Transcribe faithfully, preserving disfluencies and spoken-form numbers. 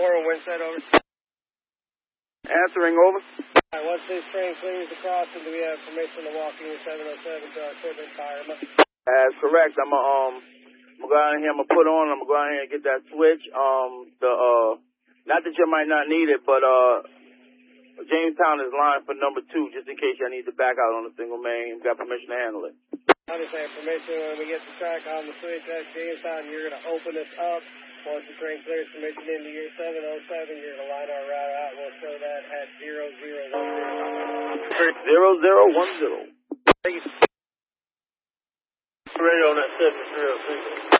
four on Winstead, over. Answering, over. All right, once this train clears the crossing, do we have permission to walk in seven oh seven to our equipment environment? That's correct. I'm going um, to go out here, I'm going to put on, I'm going to go out here and get that switch. Um, the, uh, not that you might not need it, but, uh, Jamestown is lined for number two, just in case I need to back out on a single main. Got permission to handle it. I understand permission. When we get the track on the switch at Jamestown, you're going to open this up. Once the train clears permission into year seven oh seven, you're going to line our route out. We'll show that at zero zero one zero. zero zero one zero. Thank you. Radio on that seven zero six.